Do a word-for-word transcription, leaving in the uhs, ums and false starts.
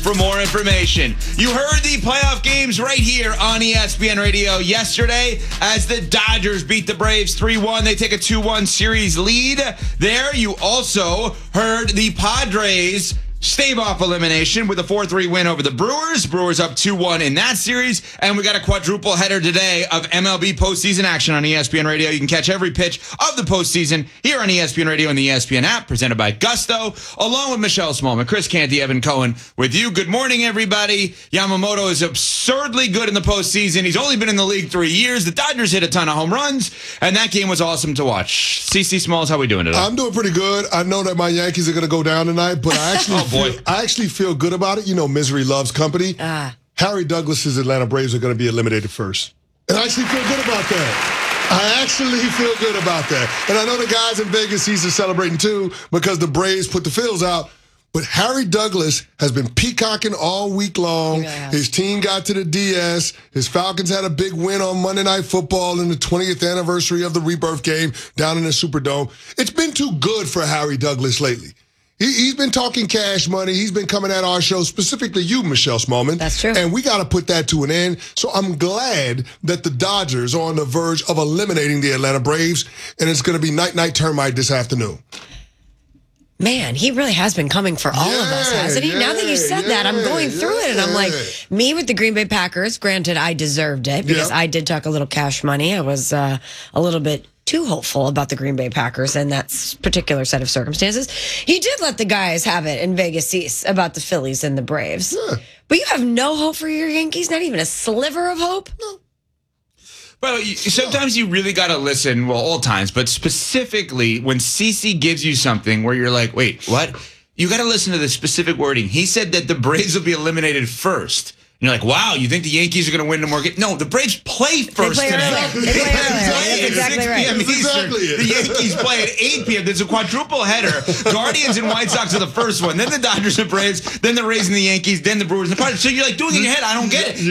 for more information. You heard the playoff games right here on E S P N Radio yesterday as the Dodgers beat the Braves three one. They take a two one series lead. There, you also heard the Padres stave off elimination with a four three win over the Brewers. Brewers up two one in that series. And we got a quadruple header today of M L B postseason action on E S P N Radio. You can catch every pitch of the postseason here on E S P N Radio and the E S P N app, presented by Gusto, along with Michelle Smallman, Chris Canty, Evan Cohen with you. Good morning, everybody. Yamamoto is absurdly good in the postseason. He's only been in the league three years. The Dodgers hit a ton of home runs, and that game was awesome to watch. C C Smalls, how we doing today? I'm doing pretty good. I know that my Yankees are going to go down tonight, but I actually oh, boy. Feel, I actually feel good about it. You know, misery loves company. Ah. Harry Douglas's Atlanta Braves are going to be eliminated first. And I actually feel good about that. I actually feel good about that. And I know the guys in Vegas season celebrating too because the Braves put the fields out. But Harry Douglas has been peacocking all week long. Yeah. His team got to the D S. His Falcons had a big win on Monday Night Football in the twentieth anniversary of the Rebirth game down in the Superdome. It's been too good for Harry Douglas lately. He, he's been talking cash money. He's been coming at our show, specifically you, Michelle Smallman. That's true. And we got to put that to an end. So I'm glad that the Dodgers are on the verge of eliminating the Atlanta Braves, and it's going to be night-night termite this afternoon. Man, he really has been coming for all yeah, of us, hasn't he? Yeah, now that you said yeah, that, I'm going through yeah. it, and I'm like, me with the Green Bay Packers, granted, I deserved it because yeah. I did talk a little cash money. I was uh, a little bit too hopeful about the Green Bay Packers and that particular set of circumstances. He did let the guys have it in Vegas East about the Phillies and the Braves. Yeah. But you have no hope for your Yankees? Not even a sliver of hope? No. Well, you, sometimes you really got to listen, well, all times, but specifically when CeCe gives you something where you're like, wait, what? You got to listen to the specific wording. He said that the Braves will be eliminated first. And you're like, wow, you think the Yankees are going to win tomorrow? No, the Braves play first They play tonight. earlier. They play earlier. That's exactly right. That's exactly it. The Yankees play at eight p.m. There's a quadruple header. Guardians and White Sox are the first one. Then the Dodgers and Braves. Then the Rays and the Yankees. Then the Brewers and the Padres. So you're like doing it in your head. I don't get it.